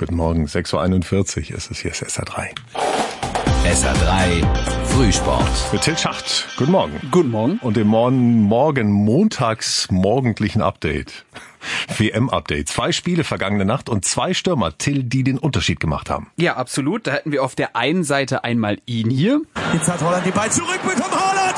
Guten Morgen, 6.41 Uhr ist es, hier ist SR3. SR3 Frühsport. Mit Till Schacht. Guten Morgen. Guten Morgen. Und dem montags-morgendlichen Update. WM-Update. 2 Spiele vergangene Nacht und 2 Stürmer, Till, die den Unterschied gemacht haben. Ja, absolut. Da hätten wir auf der einen Seite einmal ihn hier. Jetzt hat Holland die Ball zurückbekommen. Holland!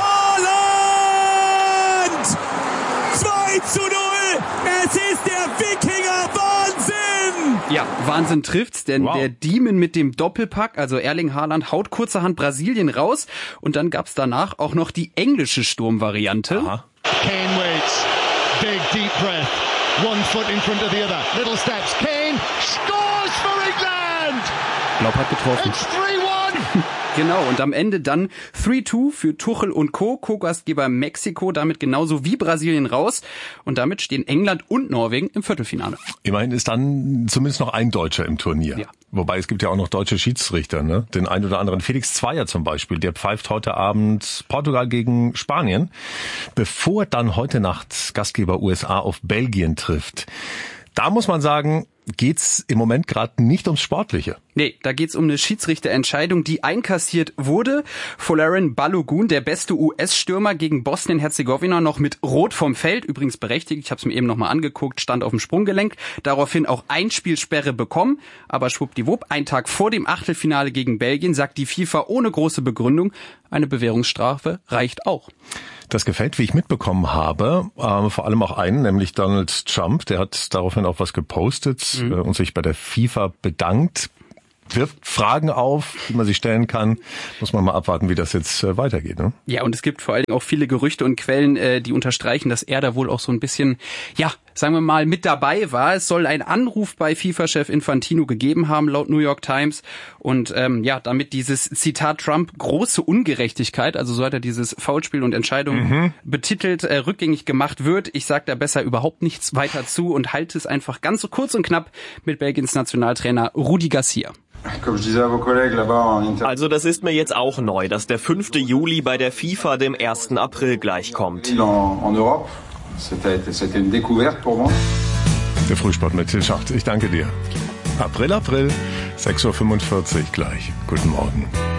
2:0! Es ist der Wikinger! Wahnsinn! Ja, Wahnsinn trifft's, denn Wow. der Demon mit dem Doppelpack, also Erling Haaland, haut kurzerhand Brasilien raus. Und dann gab's danach auch noch die englische Sturmvariante. Aha. Kane waits. Big deep breath. One foot in front of the other. Little steps. Kane scores for England! Laub hat getroffen. It's 3-1! Genau, und am Ende dann 3-2 für Tuchel und Co-Gastgeber Mexiko, damit genauso wie Brasilien raus. Und damit stehen England und Norwegen im Viertelfinale. Immerhin ist dann zumindest noch ein Deutscher im Turnier. Ja. Wobei es gibt ja auch noch deutsche Schiedsrichter, ne? Den einen oder anderen. Felix Zweier zum Beispiel, der pfeift heute Abend Portugal gegen Spanien, bevor dann heute Nacht Gastgeber USA auf Belgien trifft. Da muss man sagen, geht's im Moment gerade nicht ums Sportliche. Nee, da geht's um eine Schiedsrichterentscheidung, die einkassiert wurde. Folarin Balogun, der beste US-Stürmer gegen Bosnien-Herzegowina, noch mit Rot vom Feld, übrigens berechtigt, ich habe es mir eben nochmal angeguckt, stand auf dem Sprunggelenk, daraufhin auch Einspielsperre bekommen, aber schwuppdiwupp, einen Tag vor dem Achtelfinale gegen Belgien sagt die FIFA ohne große Begründung, eine Bewährungsstrafe reicht auch. Das gefällt, wie ich mitbekommen habe, vor allem auch einen, nämlich Donald Trump, der hat daraufhin auch was gepostet und sich bei der FIFA bedankt. Wirft Fragen auf, die man sich stellen kann. Muss man mal abwarten, wie das jetzt weitergeht, ne? Ja, und es gibt vor allen Dingen auch viele Gerüchte und Quellen, die unterstreichen, dass er da wohl auch so ein bisschen, ja, sagen wir mal, mit dabei war. Es soll einen Anruf bei FIFA-Chef Infantino gegeben haben, laut New York Times. Und ja, damit dieses Zitat Trump große Ungerechtigkeit, also so hat er dieses Foulspiel und Entscheidung betitelt, rückgängig gemacht wird. Ich sage da besser überhaupt nichts weiter zu und halte es einfach ganz so kurz und knapp mit Belgiens Nationaltrainer Rudi Garcia. Also das ist mir jetzt auch neu, dass der 5. Juli bei der FIFA dem 1. April gleichkommt. Der Frühsport mit Till Schacht. Ich danke dir. April, 6.45 Uhr gleich. Guten Morgen.